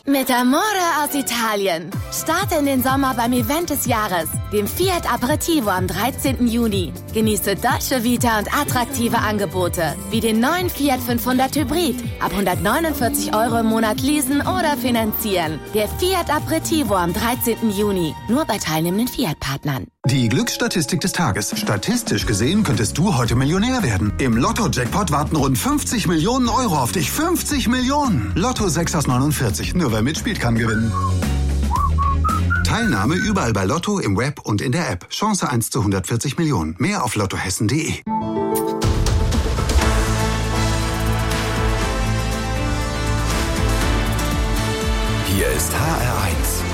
Mit Amore aus Italien. Starte in den Sommer beim Event des Jahres, dem Fiat Aperitivo am 13. Juni. Genieße Dolce Vita und attraktive Angebote, wie den neuen Fiat 500 Hybrid. Ab 149 € im Monat leasen oder finanzieren. Der Fiat Aperitivo am 13. Juni. Nur bei teilnehmenden Fiat-Partnern. Die Glücksstatistik des Tages. Statistisch gesehen könntest du heute Millionär werden. Im Lotto-Jackpot warten rund 50 Millionen € auf dich. 50 Millionen! Lotto 6 aus 49. Nur wer mitspielt, kann gewinnen. Teilnahme überall bei Lotto, im Web und in der App. Chance 1 zu 140 Millionen. Mehr auf lottohessen.de. Hier ist HR1.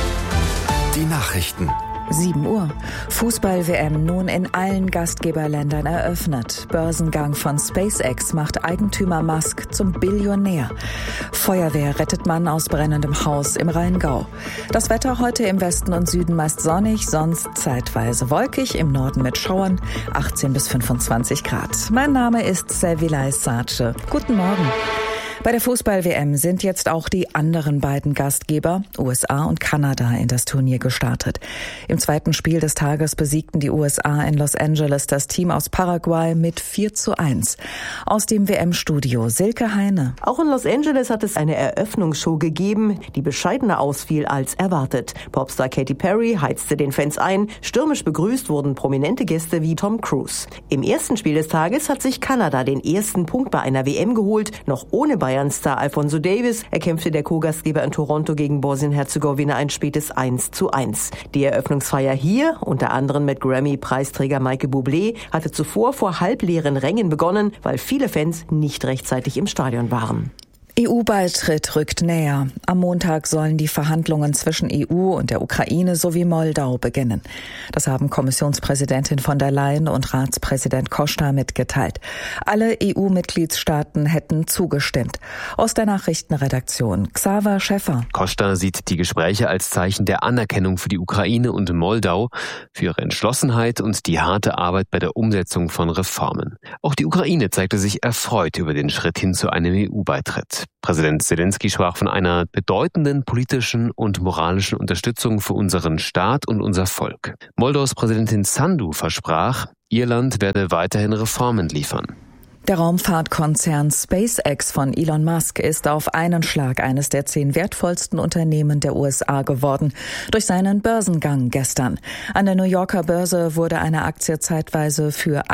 Die Nachrichten. 7 Uhr. Fußball-WM nun in allen Gastgeberländern eröffnet. Börsengang von SpaceX macht Eigentümer Musk zum Billionär. Feuerwehr rettet Mann aus brennendem Haus im Rheingau. Das Wetter heute im Westen und Süden meist sonnig, sonst zeitweise wolkig, im Norden mit Schauern, 18 bis 25 Grad. Mein Name ist Servilay Sace. Guten Morgen. Bei der Fußball-WM sind jetzt auch die anderen beiden Gastgeber, USA und Kanada, in das Turnier gestartet. Im zweiten Spiel des Tages besiegten die USA in Los Angeles das Team aus Paraguay mit 4:1. Aus dem WM-Studio Silke Heine. Auch in Los Angeles hat es eine Eröffnungsshow gegeben, die bescheidener ausfiel als erwartet. Popstar Katy Perry heizte den Fans ein. Stürmisch begrüßt wurden prominente Gäste wie Tom Cruise. Im ersten Spiel des Tages hat sich Kanada den ersten Punkt bei einer WM geholt, noch ohne Bayern-Star Alphonso Davies erkämpfte der Co-Gastgeber in Toronto gegen Bosnien-Herzegowina ein spätes 1:1. Die Eröffnungsfeier hier, unter anderem mit Grammy-Preisträger Michael Bublé, hatte zuvor vor halbleeren Rängen begonnen, weil viele Fans nicht rechtzeitig im Stadion waren. EU-Beitritt rückt näher. Am Montag sollen die Verhandlungen zwischen EU und der Ukraine sowie Moldau beginnen. Das haben Kommissionspräsidentin von der Leyen und Ratspräsident Costa mitgeteilt. Alle EU-Mitgliedstaaten hätten zugestimmt. Aus der Nachrichtenredaktion Xaver Schäffer. Costa sieht die Gespräche als Zeichen der Anerkennung für die Ukraine und Moldau, für ihre Entschlossenheit und die harte Arbeit bei der Umsetzung von Reformen. Auch die Ukraine zeigte sich erfreut über den Schritt hin zu einem EU-Beitritt. Präsident Zelensky sprach von einer bedeutenden politischen und moralischen Unterstützung für unseren Staat und unser Volk. Moldaus Präsidentin Sandu versprach, ihr Land werde weiterhin Reformen liefern. Der Raumfahrtkonzern SpaceX von Elon Musk ist auf einen Schlag eines der 10 wertvollsten Unternehmen der USA geworden, durch seinen Börsengang gestern. An der New Yorker Börse wurde eine Aktie zeitweise für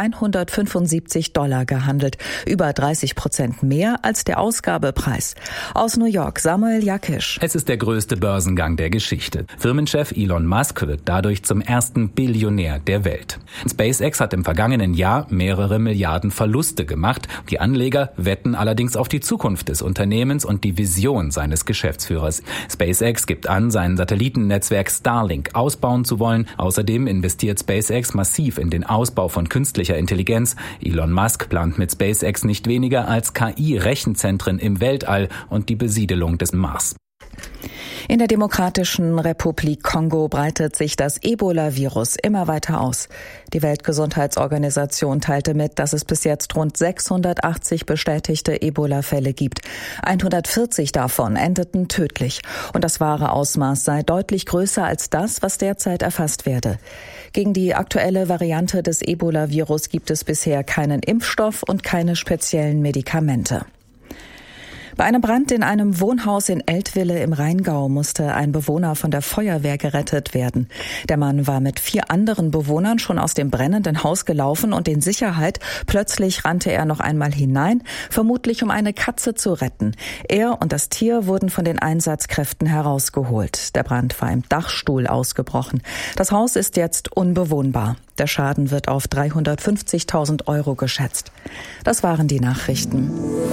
$175 gehandelt, über 30% mehr als der Ausgabepreis. Aus New York, Samuel Jakisch. Es ist der größte Börsengang der Geschichte. Firmenchef Elon Musk wird dadurch zum ersten Billionär der Welt. SpaceX hat im vergangenen Jahr mehrere Milliarden Verluste gemacht. Die Anleger wetten allerdings auf die Zukunft des Unternehmens und die Vision seines Geschäftsführers. SpaceX gibt an, sein Satellitennetzwerk Starlink ausbauen zu wollen. Außerdem investiert SpaceX massiv in den Ausbau von künstlicher Intelligenz. Elon Musk plant mit SpaceX nicht weniger als KI-Rechenzentren im Weltall und die Besiedelung des Mars. In der Demokratischen Republik Kongo breitet sich das Ebola-Virus immer weiter aus. Die Weltgesundheitsorganisation teilte mit, dass es bis jetzt rund 680 bestätigte Ebola-Fälle gibt. 140 davon endeten tödlich. Und das wahre Ausmaß sei deutlich größer als das, was derzeit erfasst werde. Gegen die aktuelle Variante des Ebola-Virus gibt es bisher keinen Impfstoff und keine speziellen Medikamente. Bei einem Brand in einem Wohnhaus in Eltville im Rheingau musste ein Bewohner von der Feuerwehr gerettet werden. Der Mann war mit 4 anderen Bewohnern schon aus dem brennenden Haus gelaufen und in Sicherheit. Plötzlich rannte er noch einmal hinein, vermutlich um eine Katze zu retten. Er und das Tier wurden von den Einsatzkräften herausgeholt. Der Brand war im Dachstuhl ausgebrochen. Das Haus ist jetzt unbewohnbar. Der Schaden wird auf 350.000 € geschätzt. Das waren die Nachrichten.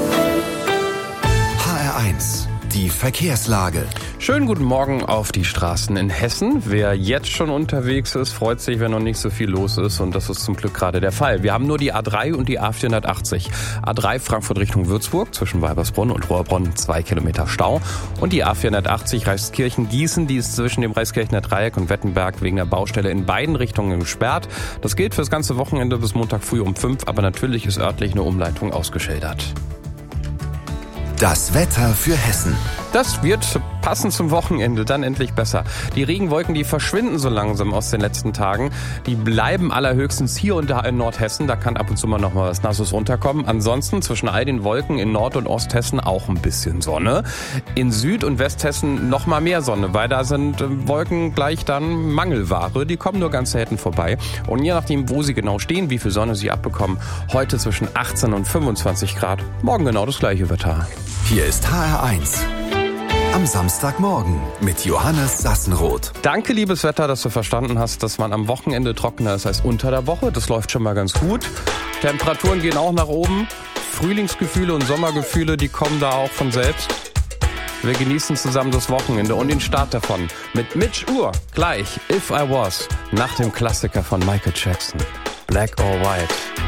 HR1, die Verkehrslage. Schönen guten Morgen auf die Straßen in Hessen. Wer jetzt schon unterwegs ist, freut sich, wenn noch nicht so viel los ist. Und das ist zum Glück gerade der Fall. Wir haben nur die A3 und die A480. A3 Frankfurt Richtung Würzburg zwischen Weibersbrunn und Rohrbronn 2 Kilometer Stau. Und die A480 Reiskirchen-Gießen, die ist zwischen dem Reiskirchener Dreieck und Wettenberg wegen der Baustelle in beiden Richtungen gesperrt. Das gilt fürs ganze Wochenende bis Montag früh um 5, aber natürlich ist örtlich eine Umleitung ausgeschildert. Das Wetter für Hessen. Das wird passend zum Wochenende dann endlich besser. Die Regenwolken, die verschwinden so langsam aus den letzten Tagen. Die bleiben allerhöchstens hier und da in Nordhessen. Da kann ab und zu mal noch mal was Nasses runterkommen. Ansonsten zwischen all den Wolken in Nord- und Osthessen auch ein bisschen Sonne. In Süd- und Westhessen noch mal mehr Sonne, weil da sind Wolken gleich dann Mangelware. Die kommen nur ganz selten vorbei. Und je nachdem, wo sie genau stehen, wie viel Sonne sie abbekommen, heute zwischen 18 und 25 Grad. Morgen genau das gleiche Wetter. Hier ist HR1. Am Samstagmorgen mit Johannes Sassenroth. Danke, liebes Wetter, dass du verstanden hast, dass man am Wochenende trockener ist als unter der Woche. Das läuft schon mal ganz gut. Temperaturen gehen auch nach oben. Frühlingsgefühle und Sommergefühle, die kommen da auch von selbst. Wir genießen zusammen das Wochenende und den Start davon mit Mitch Ur. Gleich If I Was, nach dem Klassiker von Michael Jackson. Black or White.